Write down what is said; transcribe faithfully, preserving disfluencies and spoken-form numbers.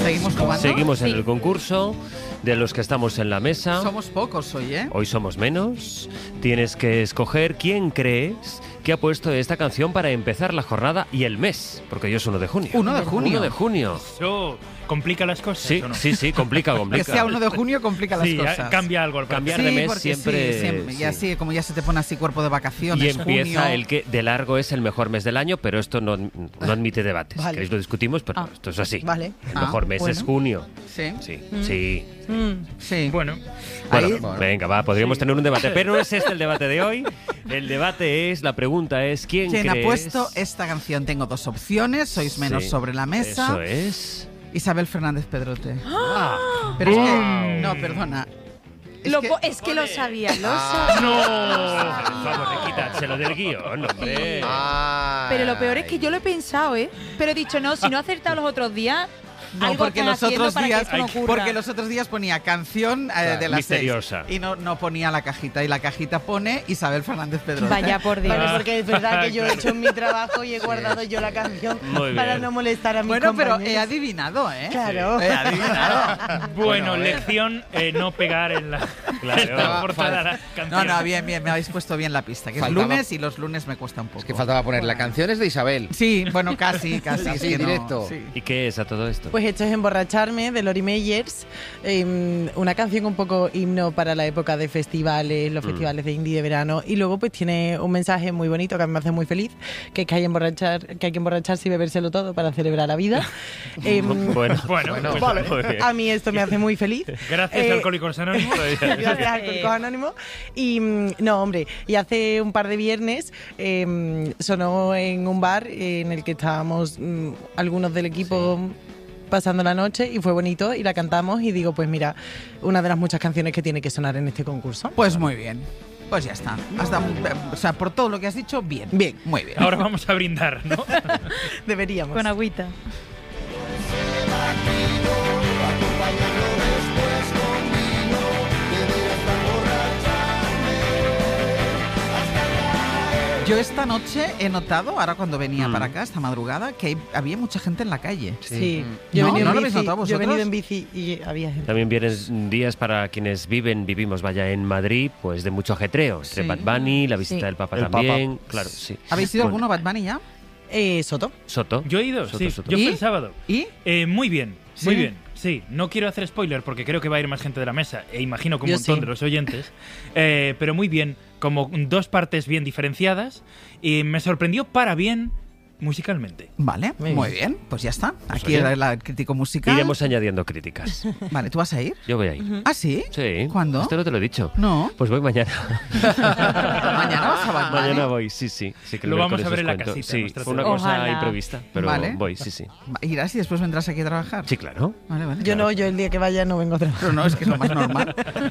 ¿Seguimos jugando? Seguimos en Sí. el concurso. De los que estamos en la mesa, Somos pocos hoy, ¿eh? hoy somos menos. Tienes que escoger quién crees que ha puesto esta canción para empezar la jornada y el mes, porque hoy es uno de junio. uno de junio. uno de junio. Eso complica las cosas, Sí, ¿o no? sí, sí, complica, Que complica. sea uno de junio complica las Sí, cosas. cambia algo al Cambiar Sí, de mes porque siempre, sí, siempre. Y sí. así, como ya se te pone así cuerpo de vacaciones, Y empieza junio. el que de largo es el mejor mes del año, pero esto no, no admite debates. Vale. Si queréis lo discutimos, pero Ah. esto es así. Vale. El Ah, mejor mes bueno. es junio. Sí, Sí, Mm. sí. Mm. sí. Bueno, Bueno, Ahí- Bueno. venga, va, podríamos tener un debate, pero no es este el debate de hoy. El debate es, la pregunta es, ¿quién, ¿Quién ha crees? puesto esta canción? Tengo dos opciones, sois menos Sí, sobre la mesa. Eso es. Isabel Fernández Pedrote. Ah. Pero es que, ¡Bum! no, perdona. Es Lo que- po- es que lo sabía, lo Ah. sabía. ¡no! Por favor, quítanselo del guión, hombre. Ay. Pero lo peor es que yo lo he pensado, ¿eh? Pero he dicho, no, si no he acertado los otros días, No, algo porque están los haciendo otros para que días, esto no ocurra. porque los otros días ponía canción eh, de las misteriosa. seis y no, no ponía la cajita y la cajita pone Isabel Fernández Pedrote. Vaya por Dios. Ah. Vale, porque es verdad que yo he Claro. hecho mi trabajo y he guardado yo la canción Muy para bien. no molestar a mis Bueno, pero compañeros. he adivinado, ¿eh? Claro. He adivinado. Bueno, Bueno, eh. lección, eh, no pegar en la, Claro. en la portada de la No, canción. no, bien, bien, me habéis puesto bien la pista, que Faltaba- es lunes y los lunes me cuesta un poco. Es que faltaba poner la canción es de Isabel. Sí, bueno, casi, casi. es Sí, que no, directo. sí. ¿Y qué es a todo esto? Pues esto es Emborracharme de Lori Meyers, eh, una canción un poco himno para la época de festivales, los Mm. festivales de indie de verano, y luego pues tiene un mensaje muy bonito que a mí me hace muy feliz, que es que hay, emborrachar, que hay que emborracharse y bebérselo todo para celebrar la vida. Em, bueno, Bueno, pues, vale. muy bien. a mí esto me hace muy feliz. Gracias, Eh, Alcohólicos Anónimos. Gracias, Alcohólicos Anónimos. Y mm, no, hombre, y hace un par de viernes eh, sonó en un bar eh, en el que estábamos mm, algunos del equipo pasando la noche y fue bonito y la cantamos y digo, pues mira, una de las muchas canciones que tiene que sonar en este concurso. Pues muy bien. Pues ya está. Hasta, o sea, por todo lo que has dicho, bien. Bien. Muy bien. Ahora vamos a brindar, ¿no? Deberíamos. Con agüita. Yo esta noche he notado, ahora cuando venía Mm. para acá, esta madrugada, que hay- había mucha gente en la calle. Sí, Mm. yo, he ¿No? venido ¿No lo en habéis bici, notado yo he venido vosotros? en bici y había gente. También vienen días para quienes viven, vivimos, vaya, en Madrid, pues de mucho ajetreo. Entre Sí. Bad Bunny, la visita Sí. del Papa El también. Claro, sí. ¿Habéis ido Bueno, alguno Bad Bunny ya? Eh, Soto. Soto. Yo he ido, Soto, sí. Soto. Yo ¿Y? fui el sábado. ¿Y? Eh, muy bien, ¿Sí? muy bien. Sí, no quiero hacer spoiler porque creo que va a ir más gente de la mesa e imagino que un Yo montón sí. de los oyentes. Eh, pero muy bien, como dos partes bien diferenciadas y me sorprendió para bien musicalmente. Vale, muy, Muy bien. Pues ya está. Aquí oye, era el crítico musical. Iremos añadiendo críticas. Vale, ¿tú vas a ir? Yo voy a ir. ¿Ah, sí? Sí. ¿Cuándo? Esto no te lo he dicho. No. Pues voy mañana. ¿Mañana vas a Bad Bunny? Mañana voy, sí, sí. sí que Lo el vamos miércoles a ver os en la cuento. casita, Sí, nuestra fue una tele. cosa Ojalá. imprevista, pero Vale. voy, sí, sí. Va- ¿Irás y después vendrás aquí a trabajar? Sí, claro. Vale, vale. Yo no, yo el día que vaya no vengo a trabajar. Pero no, es que es lo más normal.